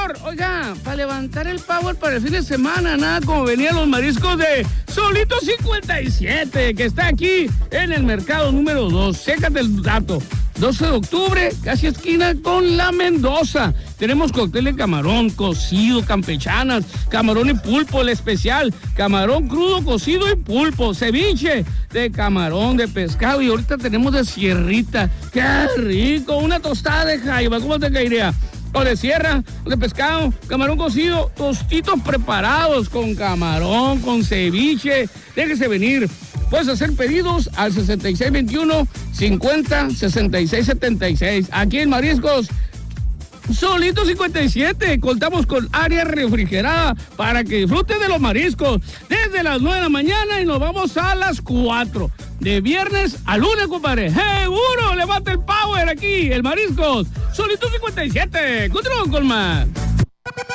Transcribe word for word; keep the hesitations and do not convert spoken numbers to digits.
señor. Oiga, para levantar el power para el fin de semana, nada como venían los mariscos de Solito cincuenta y siete, que está aquí en el mercado número dos. Chécate el dato. doce de octubre, casi esquina con La Mendoza. Tenemos cóctel de camarón, cocido, campechanas, camarón y pulpo, el especial, camarón crudo, cocido y pulpo, ceviche de camarón, de pescado, y ahorita tenemos de sierrita. ¡Qué rico! Una tostada de jaiba, ¿cómo te caería? O de sierra, o de pescado, camarón cocido, tostitos preparados con camarón, con ceviche. Déjese venir. Puedes hacer pedidos al sesenta y seis veintiuno, cincuenta, sesenta y seis setenta y seis. Aquí en Mariscos Solito cincuenta y siete. Contamos con área refrigerada para que disfruten de los mariscos desde las nueve de la mañana y nos vamos a las cuatro. De viernes a lunes, compadre. ¡Seguro! Levanta el power aquí, el Mariscos Solito cincuenta y siete. Continuamos con más.